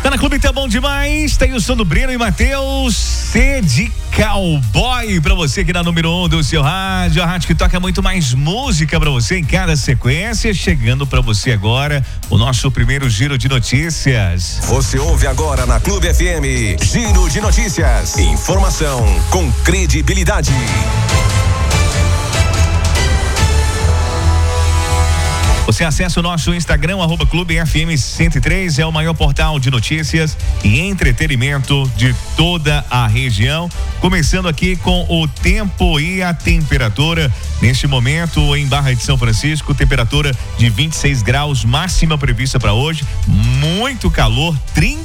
Tá na Clube, tá bom demais. Tem o som do Breno e Matheus. C de Cowboy pra você aqui na número 1 do seu rádio. A rádio que toca muito mais música pra você em cada sequência. Chegando pra você agora o nosso primeiro giro de notícias. Você ouve agora na Clube FM. Giro de notícias. Informação com credibilidade. Você acessa o nosso Instagram, @ClubeFM103, é o maior portal de notícias e entretenimento de toda a região. Começando aqui com o tempo e a temperatura. Neste momento, em Barra de São Francisco, temperatura de 26 graus, máxima prevista para hoje. Muito calor,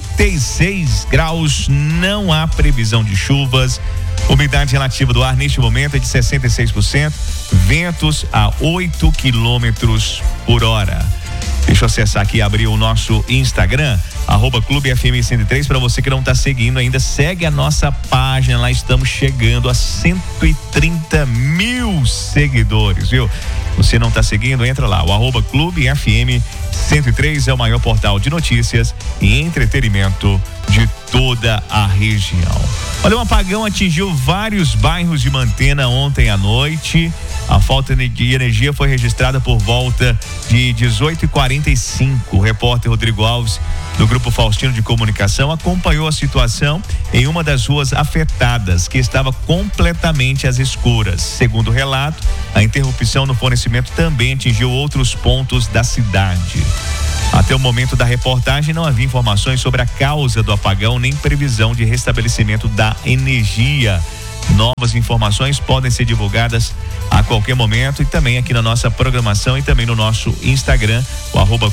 36 graus, não há previsão de chuvas. Umidade relativa do ar neste momento é de 66%, ventos a 8 quilômetros por hora. Deixa eu acessar aqui e abrir o nosso Instagram, @ClubeFM103, para você que não está seguindo ainda, segue a nossa página, lá estamos chegando a 130 mil seguidores, viu? Você não está seguindo, entra lá, o @ClubeFM103 é o maior portal de notícias e entretenimento de toda a região. Olha, um apagão atingiu vários bairros de Mantena ontem à noite. A falta de energia foi registrada por volta de 18h45. O repórter Rodrigo Alves, do Grupo Faustino de Comunicação, acompanhou a situação em uma das ruas afetadas, que estava completamente às escuras. Segundo o relato, a interrupção no fornecimento também atingiu outros pontos da cidade. Até o momento da reportagem não havia informações sobre a causa do apagão nem previsão de restabelecimento da energia. Novas informações podem ser divulgadas a qualquer momento e também aqui na nossa programação e também no nosso Instagram, o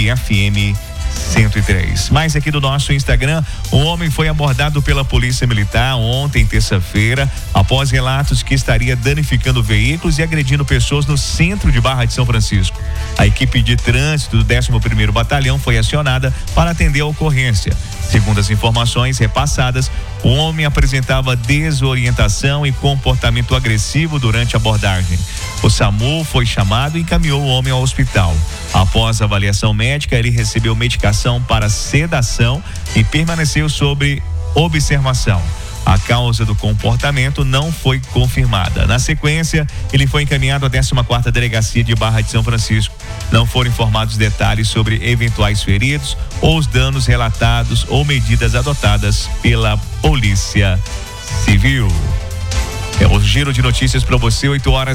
@ClubeFM103. Mais aqui do nosso Instagram, um homem foi abordado pela Polícia Militar ontem, terça-feira, após relatos que estaria danificando veículos e agredindo pessoas no centro de Barra de São Francisco. A equipe de trânsito do 11º Batalhão foi acionada para atender a ocorrência. Segundo as informações repassadas, o homem apresentava desorientação e comportamento agressivo durante a abordagem. O SAMU foi chamado e encaminhou o homem ao hospital. Após a avaliação médica, ele recebeu medicação para sedação e permaneceu sob observação. A causa do comportamento não foi confirmada. Na sequência, ele foi encaminhado à 14ª Delegacia de Barra de São Francisco. Não foram informados detalhes sobre eventuais feridos ou os danos relatados ou medidas adotadas pela Polícia Civil. É o giro de notícias para você,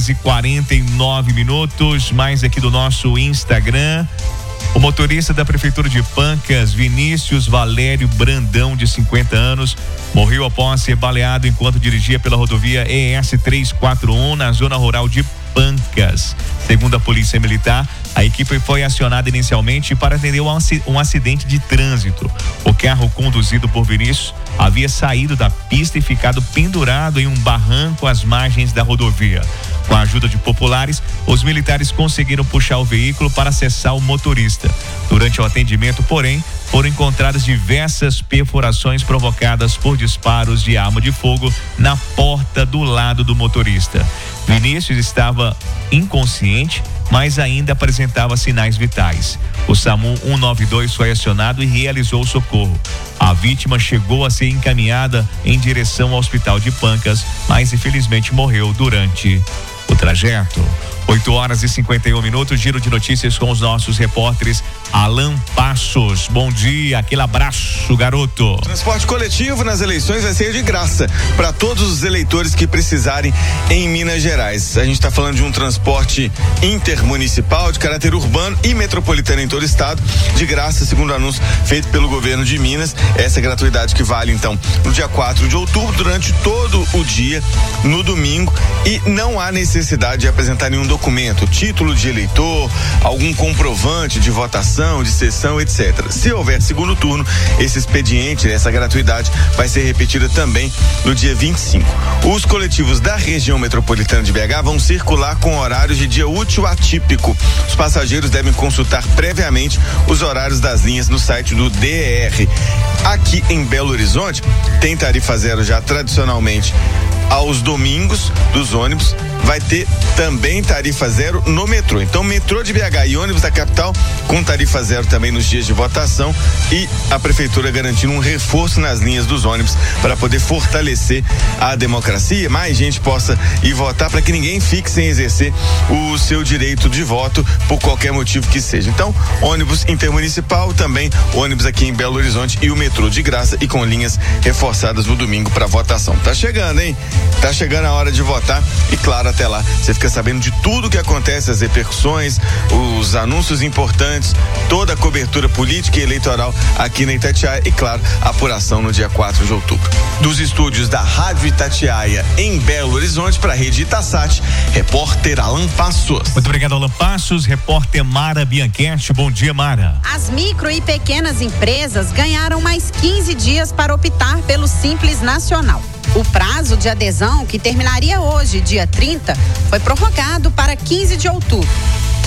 8h49. Mais aqui do nosso Instagram. O motorista da Prefeitura de Pancas, Vinícius Valério Brandão, de 50 anos, morreu após ser baleado enquanto dirigia pela rodovia ES 341 na zona rural de Pancas. Segundo a Polícia Militar, a equipe foi acionada inicialmente para atender um acidente de trânsito. O carro conduzido por Vinícius havia saído da pista e ficado pendurado em um barranco às margens da rodovia. Com a ajuda de populares, os militares conseguiram puxar o veículo para acessar o motorista. Durante o atendimento, porém, foram encontradas diversas perfurações provocadas por disparos de arma de fogo na porta do lado do motorista. Vinícius estava inconsciente, mas ainda apresentava sinais vitais. O SAMU 192 foi acionado e realizou o socorro. A vítima chegou a ser encaminhada em direção ao hospital de Pancas, mas infelizmente morreu durante o trajeto. 8h51, giro de notícias com os nossos repórteres. Alan Passos, bom dia, aquele abraço, garoto. Transporte coletivo nas eleições vai ser de graça para todos os eleitores que precisarem em Minas Gerais. A gente está falando de um transporte intermunicipal de caráter urbano e metropolitano em todo o estado, de graça, segundo o anúncio feito pelo governo de Minas. Essa gratuidade que vale então no dia 4 de outubro, durante todo o dia, no domingo, e não há necessidade de apresentar nenhum documento, título de eleitor, algum comprovante de votação, de sessão, etc. Se houver segundo turno, esse expediente, essa gratuidade vai ser repetida também no dia 25. Os coletivos da região metropolitana de BH vão circular com horários de dia útil atípico. Os passageiros devem consultar previamente os horários das linhas no site do DER. Aqui em Belo Horizonte, tem tarifa zero já tradicionalmente aos domingos dos ônibus, vai ter também tarifa zero no metrô. Então, metrô de BH e ônibus da capital com tarifa zero também nos dias de votação, e a prefeitura garantindo um reforço nas linhas dos ônibus para poder fortalecer a democracia, mais gente possa ir votar, para que ninguém fique sem exercer o seu direito de voto por qualquer motivo que seja. Então, ônibus intermunicipal, também ônibus aqui em Belo Horizonte e o metrô de graça e com linhas reforçadas no domingo para votação. Tá chegando, hein? Tá chegando a hora de votar e, claro, até lá você fica sabendo de tudo que acontece, as repercussões, os anúncios importantes, toda a cobertura política e eleitoral aqui na Itatiaia e, claro, a apuração no dia 4 de outubro. Dos estúdios da Rádio Itatiaia em Belo Horizonte para a rede Itasat, repórter Alan Passos. Muito obrigado, Alan Passos. Repórter Mara Bianchetti. Bom dia, Mara. As micro e pequenas empresas ganharam mais 15 dias para optar pelo Simples Nacional. O prazo de adesão, que terminaria hoje, dia 30, foi prorrogado para 15 de outubro.